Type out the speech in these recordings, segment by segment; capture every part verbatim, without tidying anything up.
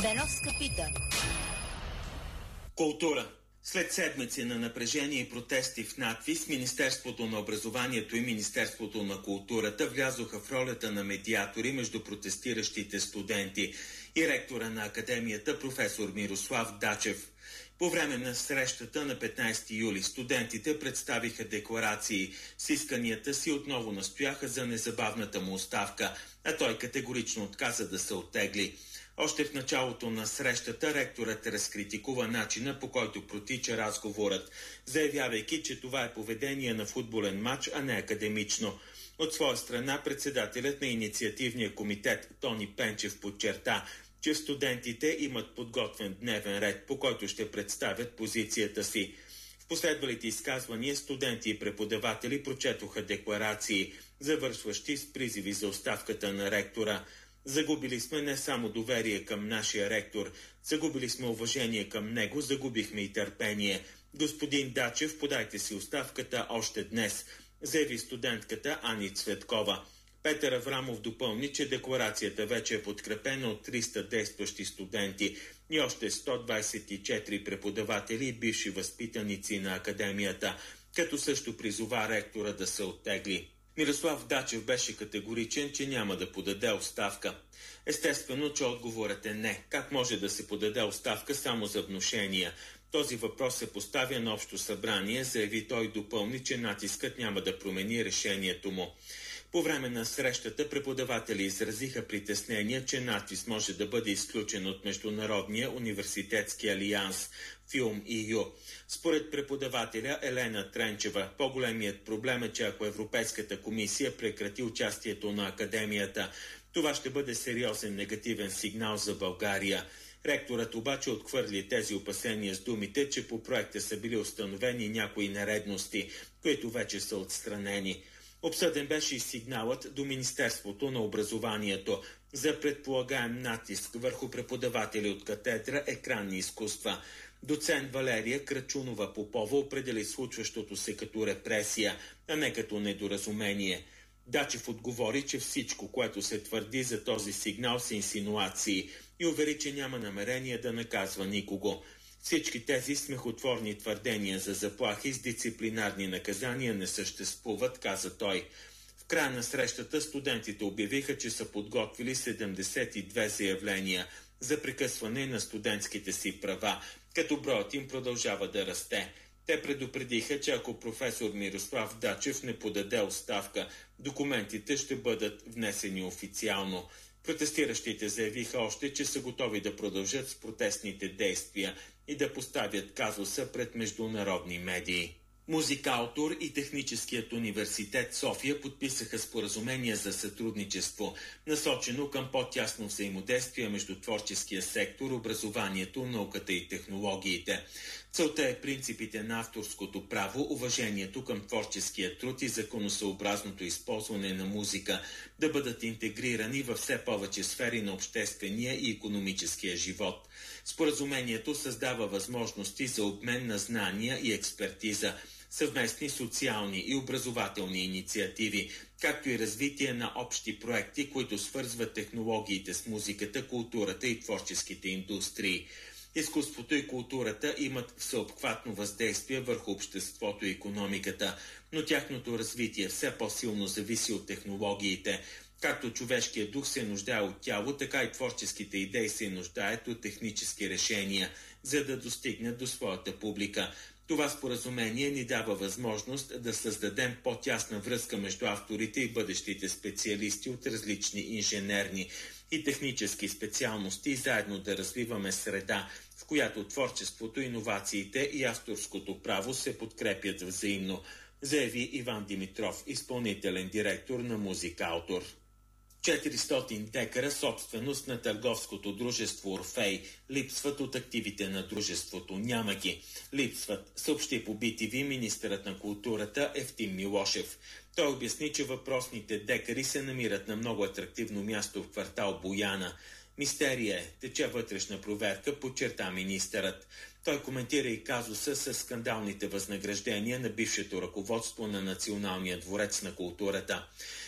Беновска пита. Култура. След седмици на напрежение и протести в надвис, Министерството на образованието и Министерството на културата влязоха в ролята на медиатори между протестиращите студенти и ректора на академията професор Мирослав Дачев. По време на срещата на петнайсети юли студентите представиха декларации. С исканията си отново настояха за незабавната му оставка, а той категорично отказа да се оттегли. Още в началото на срещата ректорът разкритикува начина, по който протича разговорът, заявявайки, че това е поведение на футболен матч, а не академично. От своя страна председателят на инициативния комитет Тони Пенчев подчерта, че студентите имат подготвен дневен ред, по който ще представят позицията си. В последвалите изказвания студенти и преподаватели прочетоха декларации, завършващи с призиви за оставката на ректора. Загубили сме не само доверие към нашия ректор, загубили сме уважение към него, загубихме и търпение. Господин Дачев, подайте си оставката още днес, заяви студентката Ани Цветкова. Петър Аврамов допълни, че декларацията вече е подкрепена от триста действащи студенти и още сто двайсет и четири преподаватели и бивши възпитаници на академията, като също призова ректора да се оттегли. Мирослав Дачев беше категоричен, че няма да подаде оставка. Естествено, че отговорът е не. Как може да се подаде оставка само за внушения? Този въпрос се поставя на общо събрание, заяви той, допълни, че натискът няма да промени решението му. По време на срещата преподаватели изразиха притеснения, че надпис може да бъде изключен от Международния университетски алианс Филм и ю. Според преподавателя Елена Тренчева, по-големият проблем е, че ако Европейската комисия прекрати участието на академията, това ще бъде сериозен негативен сигнал за България. Ректорът обаче отхвърли тези опасения с думите, че по проекта са били установени някои нередности, които вече са отстранени. Обсъден беше и сигналът до Министерството на образованието за предполагаем натиск върху преподаватели от катедра екранни изкуства. Доцент Валерия Крачунова-Попова определи случващото се като репресия, а не като недоразумение. Дачев отговори, че всичко, което се твърди за този сигнал, са инсинуации и увери, че няма намерение да наказва никого. Всички тези смехотворни твърдения за заплахи с дисциплинарни наказания не съществуват, каза той. В края на срещата студентите обявиха, че са подготвили седемдесет и две заявления за прекъсване на студентските си права, като броят им продължава да расте. Те предупредиха, че ако професор Мирослав Дачев не подаде оставка, документите ще бъдат внесени официално. Протестиращите заявиха още, че са готови да продължат с протестните действия и да поставят казуса пред международни медии. Музикаутор и Техническият университет София подписаха споразумение за сътрудничество, насочено към по-тясно взаимодействие между творческия сектор, образованието, науката и технологиите. Целта е принципите на авторското право, уважението към творческия труд и законосъобразното използване на музика да бъдат интегрирани във все повече сфери на обществения и икономическия живот. Споразумението създава възможности за обмен на знания и експертиза, съвместни социални и образователни инициативи, както и развитие на общи проекти, които свързват технологиите с музиката, културата и творческите индустрии. Изкуството и културата имат всеобхватно въздействие върху обществото и икономиката, но тяхното развитие все по-силно зависи от технологиите. Както човешкият дух се нуждае от тяло, така и творческите идеи се нуждаят от технически решения, за да достигнат до своята публика. Това споразумение ни дава възможност да създадем по-тясна връзка между авторите и бъдещите специалисти от различни инженерни и технически специалности и заедно да развиваме среда, в която творчеството, иновациите и авторското право се подкрепят взаимно, заяви Иван Димитров, изпълнителен директор на Музикаутор. четиристотин декара собственост на търговското дружество Орфей липсват от активите на дружеството. Няма ги. Липсват, съобщи по би ти ви министърът на културата Евтим Милошев. Той обясни, че въпросните декари се намират на много атрактивно място в квартал Бояна. Мистерия е, тече вътрешна проверка, подчерта министърът. Той коментира и казуса с скандалните възнаграждения на бившето ръководство на Националния дворец на културата.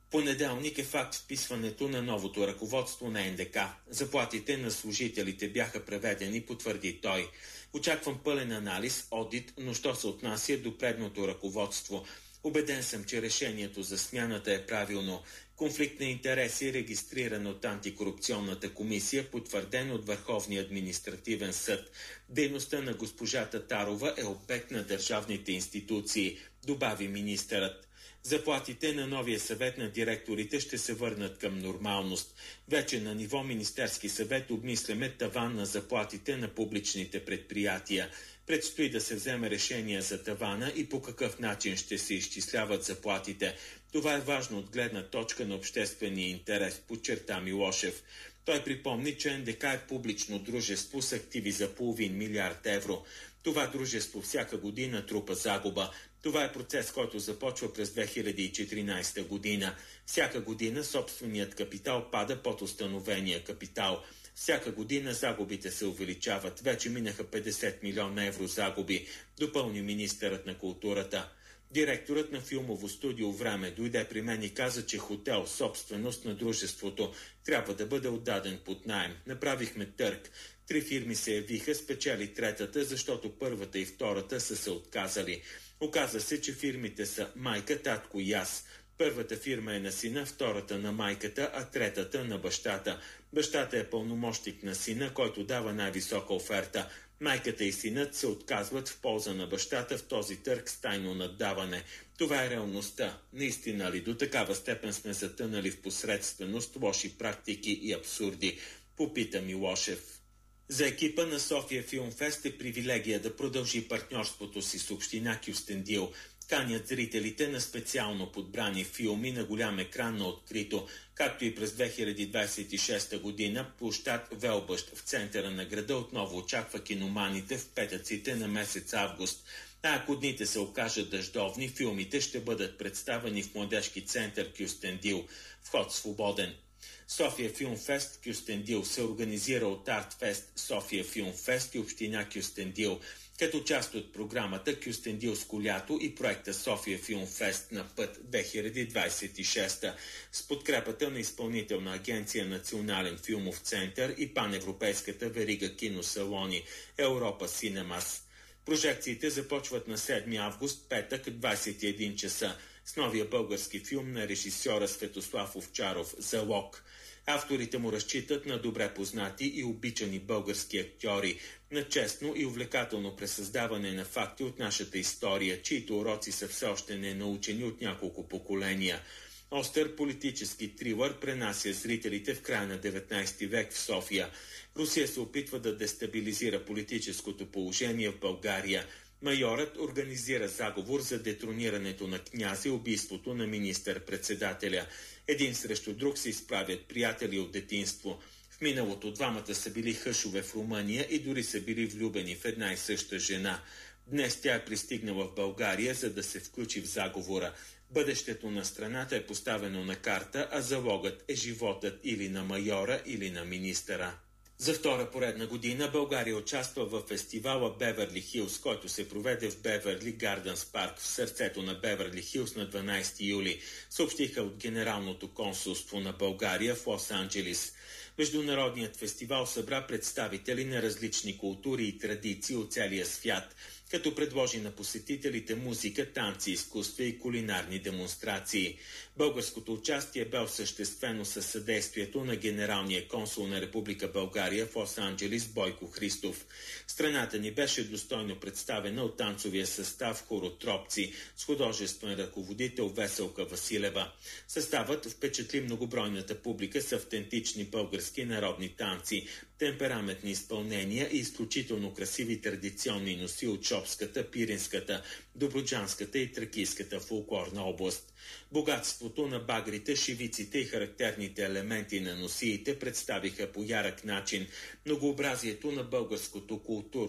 Понеделник е факт вписването на новото ръководство на Ен Де Ка. Заплатите на служителите бяха преведени, потвърди той. Очаквам пълен анализ, одит, но що се отнася до предното ръководство. Убеден съм, че решението за смяната е правилно. Конфликт на интереси, регистриран от антикорупционната комисия, потвърден от Върховния административен съд. Дейността на госпожа Татарова е обект на държавните институции, добави министърът. Заплатите на новия съвет на директорите ще се върнат към нормалност. Вече на ниво Министерски съвет обмисляме таван на заплатите на публичните предприятия. Предстои да се вземе решение за тавана и по какъв начин ще се изчисляват заплатите. Това е важно от гледна точка на обществения интерес, подчерта Милошев. Той припомни, че Ен Де Ка е публично дружество с активи за половин милиард евро. Това дружество всяка година трупа загуба. Това е процес, който започва през две хиляди и четиринадесета година. Всяка година собственият капитал пада под установения капитал. Всяка година загубите се увеличават. Вече минаха петдесет милиона евро загуби, допълни министърът на културата. Директорът на филмово студио Време дойде при мен и каза, че хотел, собственост на дружеството, трябва да бъде отдаден под наем. Направихме търг. Три фирми се явиха, спечели третата, защото първата и втората са се отказали. Оказа се, че фирмите са майка, татко и аз. Първата фирма е на сина, втората на майката, а третата на бащата. Бащата е пълномощник на сина, който дава най-висока оферта. Майката и синът се отказват в полза на бащата в този търг с тайно наддаване. Това е реалността. Наистина ли до такава степен сме затънали в посредственост, лоши практики и абсурди? Попита Милошев. За екипа на София Филмфест е привилегия да продължи партньорството си с община Кюстендил. Канят зрителите на специално подбрани филми на голям екран на открито, както и през две хиляди двадесет и шеста година площад Велбъщ в центъра на града отново очаква киноманите в петъците на месец август. А ако дните се окажат дъждовни, филмите ще бъдат представени в младежки център Кюстендил. Вход свободен. София Филмфест Кюстендил се организира от Артфест София Филмфест и община Кюстендил, като част от програмата Кюстендилско лято и проекта София Филмфест на път две хиляди двадесет и шеста с подкрепата на Изпълнителна агенция Национален филмов център и паневропейската верига киносалони Европа Синемас. Прожекциите започват на седми август, петък, двадесет и един часа, с новия български филм на режисьора Светослав Овчаров «Залог». Авторите му разчитат на добре познати и обичани български актьори, на честно и увлекателно пресъздаване на факти от нашата история, чието уроци са все още не научени от няколко поколения. Остър политически трилър пренася зрителите в края на деветнадесети век в София. Русия се опитва да дестабилизира политическото положение в България. Майорът организира заговор за детронирането на князя и убийството на министър-председателя. Един срещу друг се изправят приятели от детинство. В миналото двамата са били хъшове в Румъния и дори са били влюбени в една и съща жена. Днес тя е пристигнала в България, за да се включи в заговора. Бъдещето на страната е поставено на карта, а залогът е животът или на майора, или на министъра. За втора поредна година България участва в фестивала Беверли Хилс, който се проведе в Беверли Гарденс парк в сърцето на Беверли Хилс на дванадесети юли, съобщиха от Генералното консулство на България в Лос-Анджелис. Международният фестивал събра представители на различни култури и традиции от целия свят, като предложи на посетителите музика, танци, изкуства и кулинарни демонстрации. Българското участие бе осъществено със съдействието на генералния консул на Република България в Лос-Анджелис Бойко Христов. Страната ни беше достойно представена от танцовия състав Хоротропци с художествен ръководител Веселка Василева. Съставът впечатли многобройната публика с автентични български народни танци, темпераментни изпълнения и изключително красиви традиционни носи от Шопската, Пиринската, Добруджанската и Тракийската фолклорна област. Богатството на багрите, шивиците и характерните елементи на носиите представиха по ярък начин многообразието на българското културно